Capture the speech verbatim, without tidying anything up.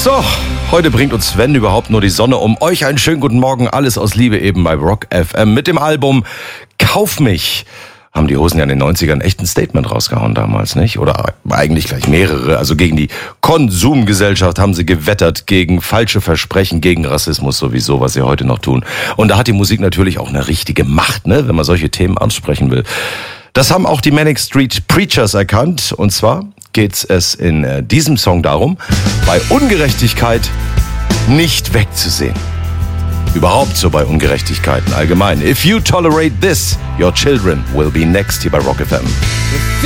So, heute bringt uns, wenn überhaupt, nur die Sonne um. Euch einen schönen guten Morgen, alles aus Liebe eben bei Rock F M. Mit dem Album Kauf mich haben die Hosen ja in den neunzigern echt ein Statement rausgehauen damals, nicht? Oder eigentlich gleich mehrere. Also gegen die Konsumgesellschaft haben sie gewettert, gegen falsche Versprechen, gegen Rassismus sowieso, was sie heute noch tun. Und da hat die Musik natürlich auch eine richtige Macht, ne, wenn man solche Themen ansprechen will. Das haben auch die Manic Street Preachers erkannt. Und zwar geht es in äh, diesem Song darum, bei Ungerechtigkeit nicht wegzusehen. Überhaupt so bei Ungerechtigkeiten allgemein. If you tolerate this, your children will be next hier bei Rock F M.